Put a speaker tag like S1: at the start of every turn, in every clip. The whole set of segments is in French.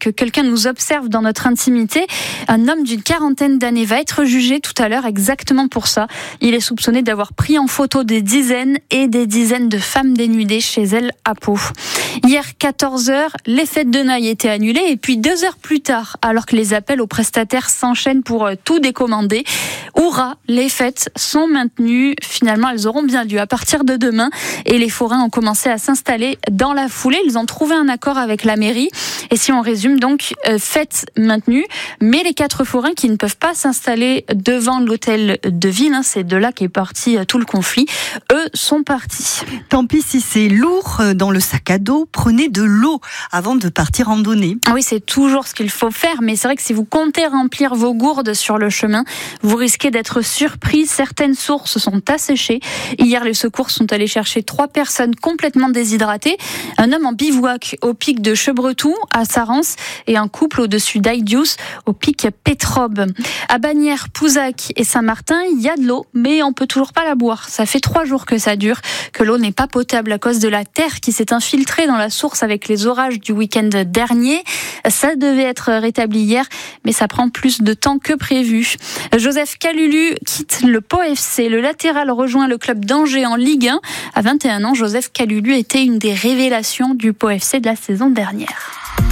S1: que quelqu'un nous observe dans notre intimité. Un homme d'une 40aine d'années va être jugé tout à l'heure exactement pour ça. Il est soupçonné d'avoir pris en photo des dizaines et des dizaines de femmes dénudées chez elle à Pau. Hier 14h, les fêtes de Noël étaient annulées et puis 2 heures plus tard, alors que les appels aux prestataires s'enchaînent pour tout décommander, hurrah, les fêtes sont maintenues. Finalement, elles auront bien lieu à partir de demain et les forains ont commencé à s'installer dans la foulée. Ils ont trouvé un accord avec la mairie. Et si on résume donc, fêtes maintenues, mais les 4 forains qui ne peuvent pas s'installer devant l'hôtel de ville, c'est de là qu'est parti tout le conflit, eux sont partis.
S2: Tant pis si c'est lourd dans le sac à dos, prenez de l'eau avant de partir randonner.
S1: Oui, c'est toujours ce qu'il faut faire, mais c'est vrai que si vous comptez remplir vos gourdes sur le chemin, vous risquez d'être surpris. Certaines sources sont asséchées. Hier, les secours sont allés chercher 3 personnes complètement déshydratées. Un homme en bivouac au pic de Chebretou, à Sarens, et un couple au-dessus d'Aïdius, au pic Pétrobe. À Bagnères, Pouzac et Saint-Martin, il y a de l'eau, mais on peut toujours pas la boire. Ça fait 3 jours que ça dure, que l'eau n'est pas potable à cause de la terre qui s'est infiltrée dans la source avec les orages du week-end dernier. Ça devait être rétabli hier, mais ça prend plus de temps que prévu. Joseph Calulu quitte le Pau FC. Le latéral rejoint le club d'Angers en Ligue 1. À 21 ans, Joseph Calulu était une des révélations du Pau FC de la saison dernière.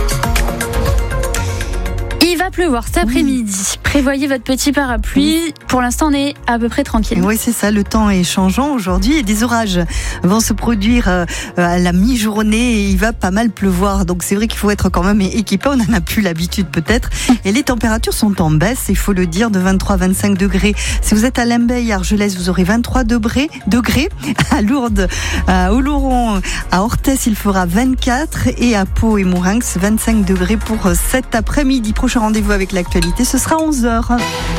S1: Il va pleuvoir cet après-midi. Prévoyez votre petit parapluie. Pour l'instant, on est à peu près tranquille.
S2: Oui, c'est ça. Le temps est changeant aujourd'hui et des orages vont se produire à la mi-journée et il va pas mal pleuvoir. Donc, c'est vrai qu'il faut être quand même équipé. On n'en a plus l'habitude peut-être. Et les températures sont en baisse, il faut le dire, de 23 à 25 degrés. Si vous êtes à Limbeil, à Argelès, vous aurez 23 degrés. À Lourdes, à Oloron, à Orthès, il fera 24 et à Pau et Mourinx, 25 degrés pour cet après-midi. Prochain rendez-vous avec l'actualité, ce sera 11h.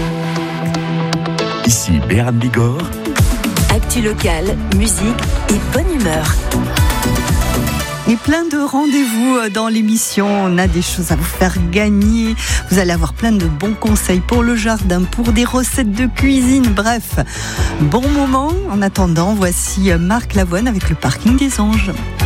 S3: Ici Béarn Bigorre.
S4: Actu locale, musique et bonne humeur.
S2: Et plein de rendez-vous dans l'émission. On a des choses à vous faire gagner. Vous allez avoir plein de bons conseils pour le jardin, pour des recettes de cuisine. Bref, bon moment. En attendant, voici Marc Lavoine avec le Parking des Anges.